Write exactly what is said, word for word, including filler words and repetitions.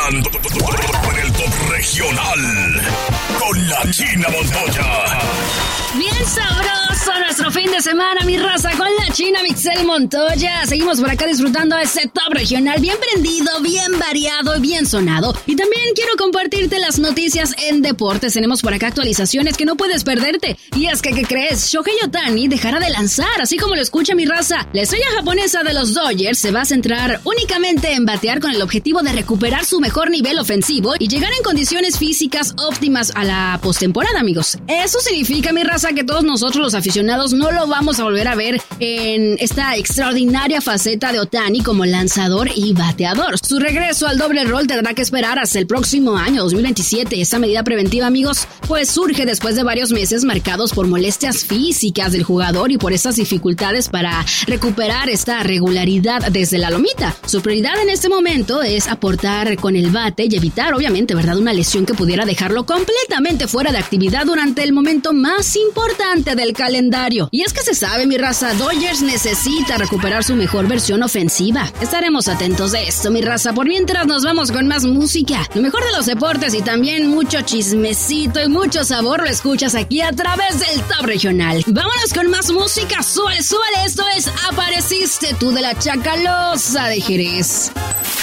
entrando en el top regional con la China Montoya. Bien sabroso nuestro fin de semana, mi raza, con la China Mixel Montoya. Seguimos por acá disfrutando de ese top regional bien prendido, bien variado y bien sonado. Y también quiero compartirte las noticias en deportes. Tenemos por acá actualizaciones que no puedes perderte. Y es que, ¿qué crees? Shohei Ohtani dejará de lanzar, así como lo escucha mi raza. La estrella japonesa de los Dodgers se va a centrar únicamente en batear con el objetivo de recuperar su mejor nivel ofensivo y llegar en condiciones físicas óptimas a la postemporada, amigos. Eso significa, mi raza, que todos nosotros los aficionados no lo vamos a volver a ver en esta extraordinaria faceta de Ohtani como lanzador y bateador. Su regreso al doble rol tendrá que esperar hasta el próximo año, dos mil veintisiete. Esta medida preventiva, amigos, pues surge después de varios meses marcados por molestias físicas del jugador y por estas dificultades para recuperar esta regularidad desde la lomita. Su prioridad en este momento es aportar con el bate y evitar, obviamente, ¿verdad?, una lesión que pudiera dejarlo completamente fuera de actividad durante el momento más importante del calendario. Y es que se sabe, mi raza, Dodgers necesita recuperar su mejor versión ofensiva. Estaremos atentos de esto, mi raza. Por mientras nos vamos con más música, lo mejor de los deportes y también mucho chismecito y mucho sabor lo escuchas aquí a través del Top Regional. Vámonos con más música. Súbale, súbale. Esto es Apareciste tú, de la Chacalosa de Jerez.